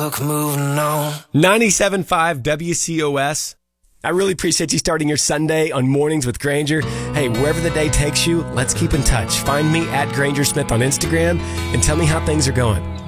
luck moving on. 97.5 WCOS. I really appreciate you starting your Sunday on Mornings with Granger. Hey, wherever the day takes you, let's keep in touch. Find me at Granger Smith on Instagram and tell me how things are going.